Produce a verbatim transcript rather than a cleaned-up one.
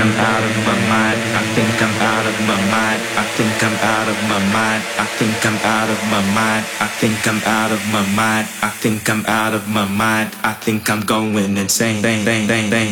I'm out of my mind. I think I'm out of my mind. I think I'm out of my mind. I think I'm out of my mind. I think I'm out of my mind. I think I'm out of my mind. I think I'm going insane. Bang, bang, bang, bang.